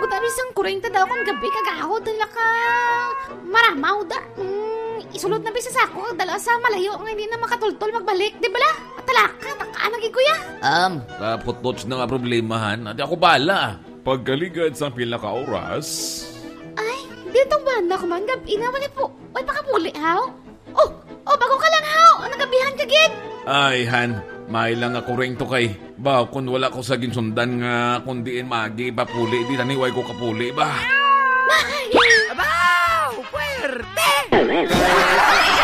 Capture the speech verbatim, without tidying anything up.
Ug dami sang kurenta daw kung gabi kagahod dala ka. Maramaw da. Mm, isulod na bisa sa ako dala sa malayo nga hindi na makatultol magbalik, di bala? Talaka, taka nagi kuya. Um, kaputots na nga problemahan. Adi ako bala. Paggaligad sa pila ka oras, Ay, dito banda ko man gabi na wala po. Ay pakapuli haw. Oh, oh bago ka lang haw. Ang gabihan ka gid. ay Han, may lang ako rin to kay. Ba, kung wala ko sa ginsundan nga, kung diin magi, papuli, di taniway ko kapuli ba? Abaw! Puwerte!